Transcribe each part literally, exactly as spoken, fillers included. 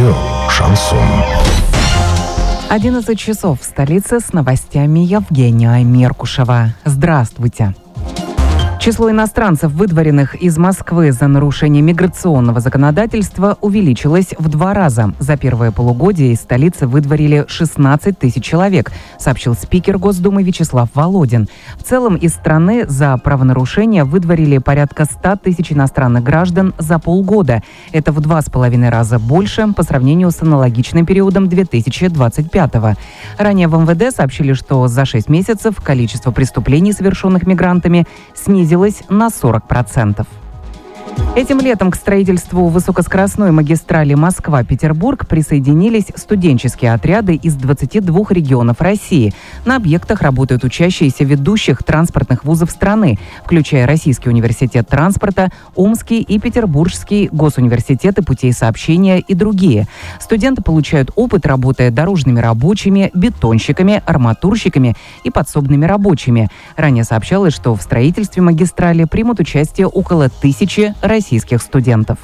Радио «Шансон». одиннадцать часов в столице с новостями Евгения Меркушева. Здравствуйте. Число иностранцев, выдворенных из Москвы за нарушение миграционного законодательства, увеличилось в два раза. За первое полугодие из столицы выдворили шестнадцать тысяч человек, сообщил спикер Госдумы Вячеслав Володин. В целом из страны за правонарушения выдворили порядка ста тысяч иностранных граждан за полгода. Это в два с половиной раза больше по сравнению с аналогичным периодом две тысячи двадцать пятого. Ранее в эм вэ дэ сообщили, что за шесть месяцев количество преступлений, совершенных мигрантами, снизилось на сорок процентов. Этим летом к строительству высокоскоростной магистрали Москва-Петербург присоединились студенческие отряды из двадцати двух регионов России. На объектах работают учащиеся ведущих транспортных вузов страны, включая Российский университет транспорта, Омский и Петербургский госуниверситеты путей сообщения и другие. Студенты получают опыт, работая дорожными рабочими, бетонщиками, арматурщиками и подсобными рабочими. Ранее сообщалось, что в строительстве магистрали примут участие около тысячи российских студентов.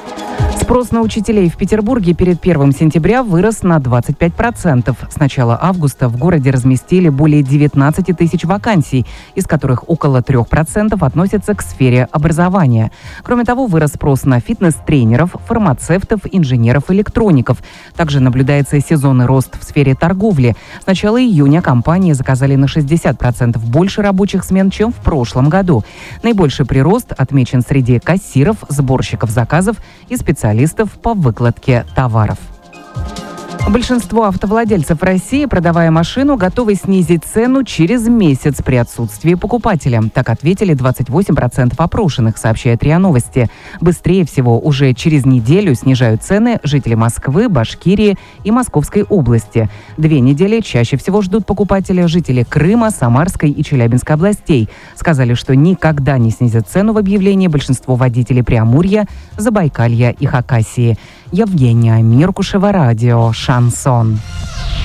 Спрос на учителей в Петербурге перед первым сентября вырос на двадцать пять процентов. С начала августа в городе разместили более девятнадцати тысяч вакансий, из которых около трёх процентов относятся к сфере образования. Кроме того, вырос спрос на фитнес-тренеров, фармацевтов, инженеров-электроников. Также наблюдается сезонный рост в сфере торговли. С начала июня компании заказали на шестьдесят процентов больше рабочих смен, чем в прошлом году. Наибольший прирост отмечен среди кассиров, сборщиков заказов и специалистов по выкладке товаров. Большинство автовладельцев России, продавая машину, готовы снизить цену через месяц при отсутствии покупателя. Так ответили двадцать восемь процентов опрошенных, сообщает РИА Новости. Быстрее всего уже через неделю снижают цены жители Москвы, Башкирии и Московской области. Две недели чаще всего ждут покупателя жители Крыма, Самарской и Челябинской областей. Сказали, что никогда не снизят цену в объявлении большинство водителей Преамурья, Забайкалья и Хакасии. Евгения Меркушева, радио «Шансон».